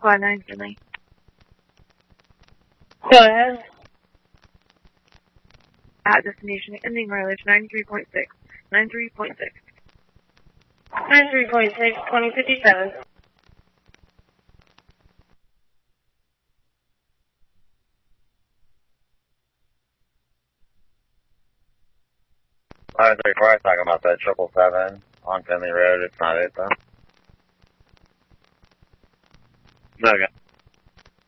Quad 9 Finley. Go ahead. At destination ending mileage 93.6. 93.6. 93.6, 2057. Alright, 34, talking about that 777 on Finley Road. It's not it, though. Okay.